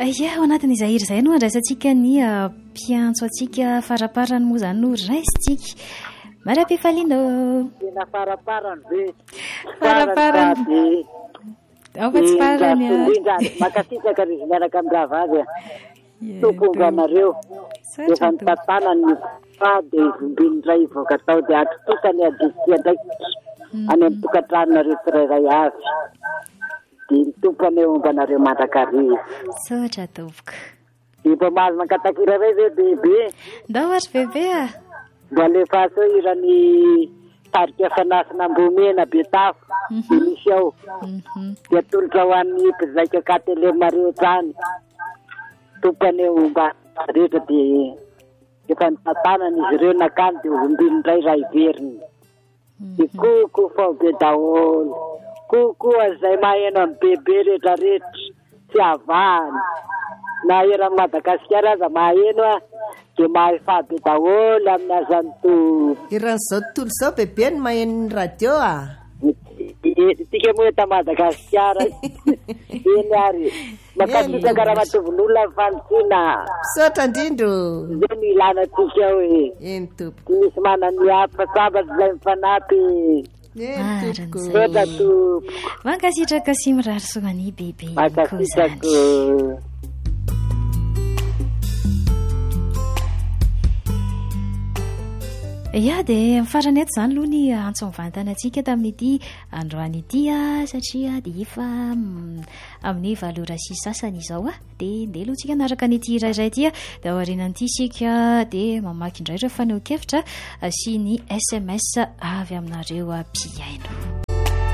Ia ao anatin'izay iry izay no andraisantsika ny mpiantso antsika faraparany moa zany no raisitsika. Mara-pifaliana tena faraparany ve faraparany ao fa tsy farany makasitsaka ry miaraka amin'ny ravavy tomponganareo efa nitatana ny fa dia zombinyray voaka tao dia atotokany adisia ndraiky any amin'ny tokantranonareo tsirairay avy dia mitompany eo ombanareo mandrakarizy sotra tompoka dia mba mahazo mankatakira ray ve bebe ndao ary bebe mba alefa so irany tarika fanasina mbomena betafo dia misy ao dia tolotra ho an'ny mpizaika katele marehetra any tompany eo omba rehetra dia efa nitantanany izy ireo nakany dia ombinindray ray veriny dia koko fao be daholo kokoa izay maheno amin'ny bebe rehetra rehetra tsy avahany na eran'ny Madagasikara aza maheno dia mahefabe daholo amin'ny azany to eran'izao tontolo izao bebe ny maheno ny radio tika moa eta Madagasikara eny ary makasitaka raha matovin'olona ny fanotsina sotra indrindro zay no ilana tsika ao eny tompo misy manany hafa sabatry izay mifanampy sotra tompo mankasitraka sy mirary soany bebe makasitako ia dia mifarany eto izany aloha ny antso mivantana antsika tamin'ity androany ity satria dia efa amin'ny valora sy sasany izao dia ndeloantsika naraka n'ity irairay ity dia aorianan'ity isika dia mamaky indray ireo faneho-kevitra sy ny SMS avy aminareo mpiaino.